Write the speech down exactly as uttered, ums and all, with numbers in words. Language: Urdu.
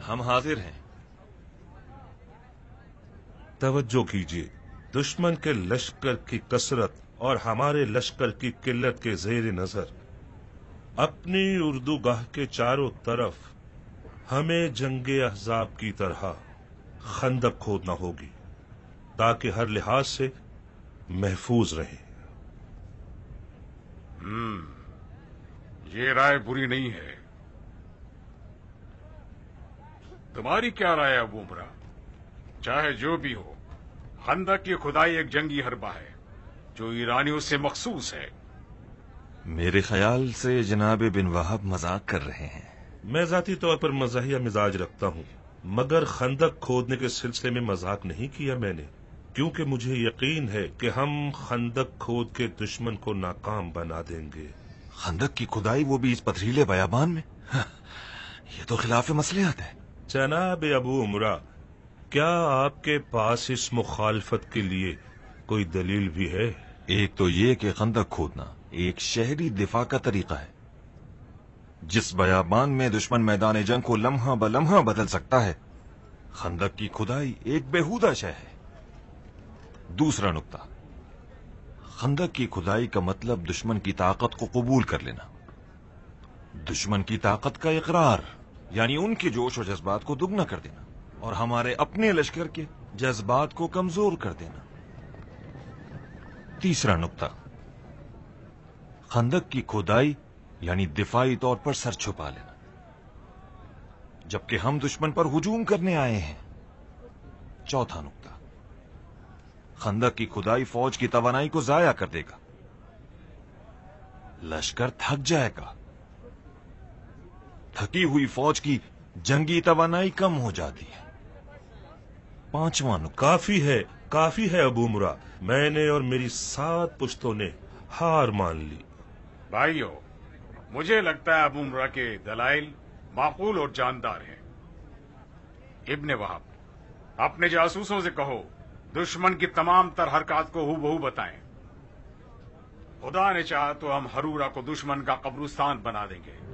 ہم حاضر ہیں۔ توجہ کیجیے، دشمن کے لشکر کی کثرت اور ہمارے لشکر کی قلت کے زیر نظر اپنی اردو گاہ کے چاروں طرف ہمیں جنگ احزاب کی طرح خندق کھودنا ہوگی تاکہ ہر لحاظ سے محفوظ رہے۔ ہم یہ رائے بری نہیں ہے۔ تمہاری کیا رائے ابو عمرہ؟ چاہے جو بھی ہو، خندق کی کھدائی ایک جنگی حربہ ہے جو ایرانیوں سے مخصوص ہے۔ میرے خیال سے جناب بن وہب مذاق کر رہے ہیں۔ میں ذاتی طور پر مزاحیہ مزاج رکھتا ہوں، مگر خندق کھودنے کے سلسلے میں مذاق نہیں کیا میں نے، کیونکہ مجھے یقین ہے کہ ہم خندق کھود کے دشمن کو ناکام بنا دیں گے۔ خندق کی کھدائی، وہ بھی اس پتھریلے بیابان میں؟ یہ تو خلاف مصلحت ہے۔ جناب ابو عمرہ، کیا آپ کے پاس اس مخالفت کے لیے کوئی دلیل بھی ہے؟ ایک تو یہ کہ خندق کھودنا ایک شہری دفاع کا طریقہ ہے۔ جس بیابان میں دشمن میدان جنگ کو لمحہ بلمحہ بدل سکتا ہے، خندق کی کھدائی ایک بیہودہ شے ہے۔ دوسرا نکتہ، خندق کی کھدائی کا مطلب دشمن کی طاقت کو قبول کر لینا، دشمن کی طاقت کا اقرار، یعنی ان کے جوش و جذبات کو دگنا کر دینا اور ہمارے اپنے لشکر کے جذبات کو کمزور کر دینا۔ تیسرا نکتہ، خندق کی کھدائی یعنی دفاعی طور پر سر چھپا لینا، جبکہ ہم دشمن پر ہجوم کرنے آئے ہیں۔ چوتھا نکتہ، خندق کی کھدائی فوج کی توانائی کو ضائع کر دے گا، لشکر تھک جائے گا، تھکی ہوئی فوج کی جنگی توانائی کم ہو جاتی ہے۔ پانچواں نکتہ، کافی ہے کافی ہے ابو عمرہ، میں نے اور میری سات پشتوں نے ہار مان لی۔ بھائیو، مجھے لگتا ہے ابو عمرہ کے دلائل معقول اور جاندار ہیں۔ ابن وہب، اپنے جاسوسوں سے کہو دشمن کی تمام تر حرکات کو ہو بہو بتائیں۔ خدا نے چاہا تو ہم ہرورہ کو دشمن کا قبرستان بنا دیں گے۔